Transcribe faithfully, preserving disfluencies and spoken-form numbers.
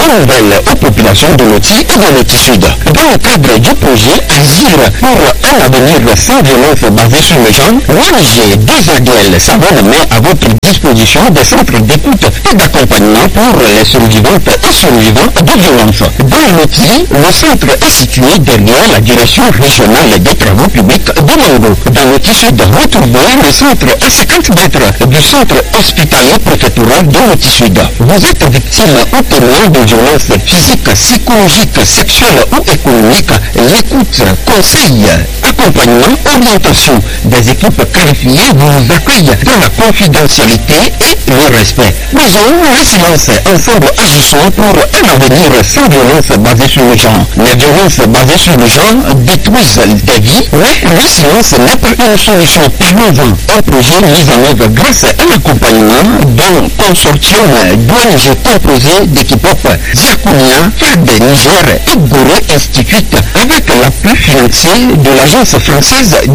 bonne nouvelle aux populations de Loti et de Loti Sud. Dans le cadre du projet Agir pour un avenir sans violence basé sur le genre, l'O N G deux A D L Savane met à votre disposition des centres d'écoute et d'accompagnement pour les survivantes et survivants de violences. Dans Loti, le centre est situé derrière la direction régionale des travaux publics de Longo. Dans Loti Sud, retrouvez le centre à cinquante mètres du centre hospitalier préfectoral de Loti Sud. Vous êtes victime ou témoin de violences physiques, psychologiques, sexuelles ou économiques. L'écoute, conseil, accompagnement, orientation des équipes qualifiées vous accueillent dans la confidentialité et le respect. Brisons le silence. Ensemble, agissons pour un avenir sans violence basée sur le genre. Les violences basées sur le genre détruisent des vies, mais le silence n'est pas une solution. Parlons-en. Un projet mis en œuvre grâce à un accompagnement d'un consortium d'O N G composé d'équipes Diaconia, F A D, Niger et Gorée Institute, avec l'appui financier de l'Agence française